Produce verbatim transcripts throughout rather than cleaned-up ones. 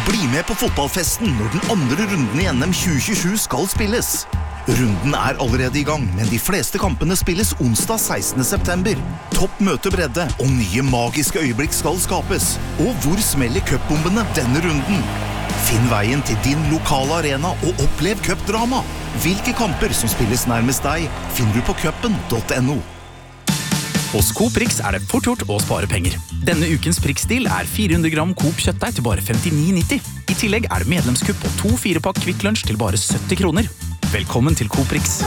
Bli med på fotballfesten når den andre runden i N M tjue tjuesju skal spilles. Runden er allerede i gang, men de fleste kampene spilles onsdag sekstende september. Topp møtebredde og nye magiske øyeblikk skal skapes. Og hvor smeller cupbombene denne runden? Finn veien til din lokale arena og opplev cupdrama. Hvilke kamper som spilles nærmest deg, finner du på cupen punktum no. Hos Coop Rix er det fort gjort å spare penger. Denne ukens Prix-stil er fire hundre gram Coop kjøttdeig til bare femtini nitti. I tillegg er det medlemskupp og to firepakk Kvikk Lunsj til bare sytti kroner. Velkommen til Coop Rix.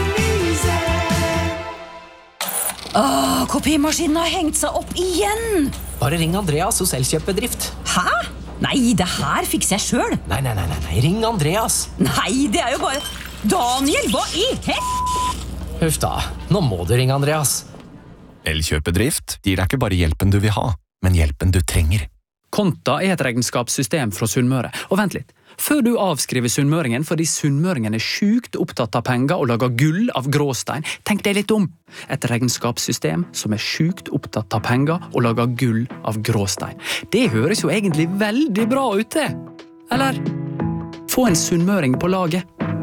Åh, kopimaskinen har hengt seg opp igjen! Bare ring Andreas hos Elkjøp-bedrift. Hæ? Nei, det her fikser jeg selv. Nei, nei, nei, nei, ring Andreas. Nei, det er jo bare... Daniel, hva i hel... Huff da, nå må du ringe Andreas. Elkjøp-bedrift gir deg ikke bare hjelpen du vil ha, men hjelpen du trenger. Konta er et regnskapssystem fra Sunnmøre. Og vent litt, før du avskriver sunnmøringen fordi sunnmøringen er sykt opptatt av penger og lager gull av gråstein, tenk deg litt om. Et regnskapssystem som er sykt opptatt av penger og lager gull av gråstein. Det høres jo egentlig veldig bra ut det. Eller? Få en sunnmøring på laget.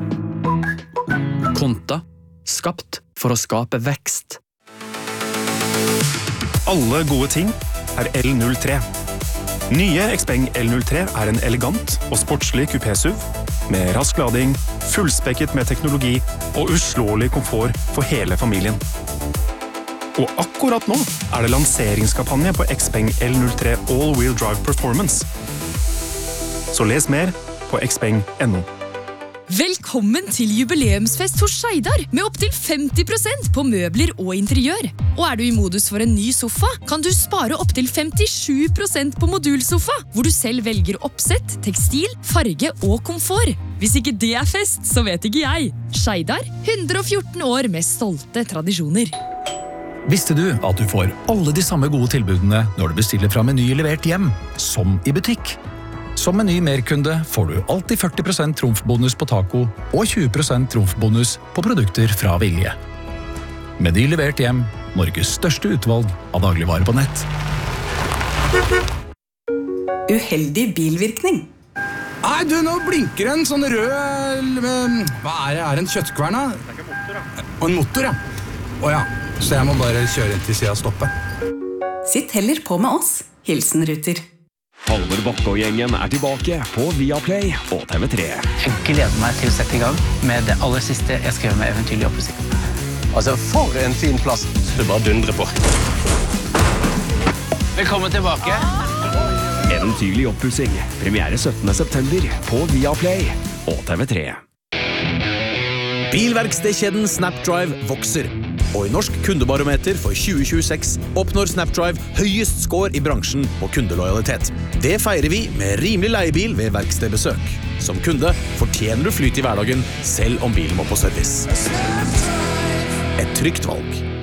Konta, skapt for å skape vekst. Alle gode ting er L null tre. Nye Xpeng L null tre er en elegant og sportslig kupé-SUV med rask lading, fullspekket med teknologi og uslåelig komfort for hele familien. Og akkurat nå er det lanseringskampanje på Xpeng L null tre All-Wheel Drive Performance. Så les mer på xpeng punktum no. Velkommen til jubileumsfest hos Skeidar, med opp til femti prosent på møbler og interiør. Og er du i modus for en ny sofa, kan du spare opp til femtisju prosent på modulsofa, hvor du selv velger oppsett, tekstil, farge og komfort. Hvis ikke det er fest, så vet ikke jeg. Skeidar, hundre og fjorten år med stolte tradisjoner. Visste du at du får alle de samme gode tilbudene når du bestiller fra Meny levert hjem, som i butikk? Som Meny Merkunde får du alltid førti prosent trumfbonus på taco og tjue prosent trumfbonus på produkter fra Vilje. Meny levert hjem, Norges største utvalg av dagligvarer på nett. Uheldig bilvirkning. Nei, du, nå blinker en sånn rød... Hva er det? Er det en kjøttkvern da? Det er ikke motor, da. Og en motor, ja. Åja, så jeg må bare kjøre inn til siden og stoppe. Sitt heller på med oss. Hilsen Ruter. Halvor Bakke og gjengen er tilbake på Viaplay og T V tre. Jeg gleder meg til å sette i gang med det aller siste jeg skrev med Eventyrlig oppussing. Altså, for en fin plass. Du bare dundrer på. Velkommen tilbake. Eventyrlig oppussing. Premiere syttende september på Viaplay og T V tre. Bilverkstedkjeden Snapdrive vokser. Og i Norsk kundebarometer for tjue tjueseks oppnår Snapdrive høyest score i bransjen på kundelojalitet. Det feirer vi med rimelig leiebil ved verkstedbesøk. Som kunde fortjener du flyt i hverdagen, selv om bilen må på service. Et trygt valg.